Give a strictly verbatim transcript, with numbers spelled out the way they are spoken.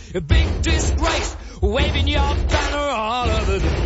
a big disgrace, waving your banner all over the